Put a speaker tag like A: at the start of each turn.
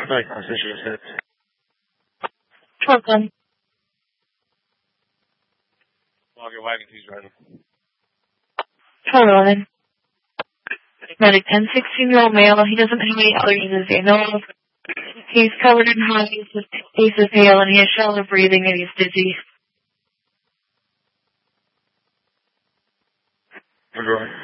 A: Constitution is hit.
B: Brooklyn.
A: Log your wagon, he's ready.
B: 1211. Medic 10, 16-year-old male. He doesn't have any allergies as you know of. He's covered in hot. He's pale and he has shallow breathing and he's dizzy.
A: We're going.